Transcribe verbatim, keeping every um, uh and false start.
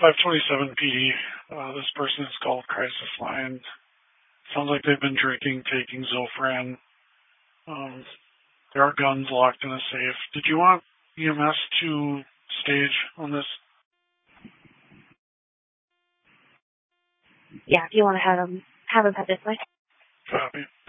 five twenty-seven P D. Uh, this person is called Crisis Line. Sounds like they've been drinking, taking Zofran. Um, there are guns locked in a safe. Did you want E M S to stage on this? Yeah, if you want to have them, have them head this way. Copy.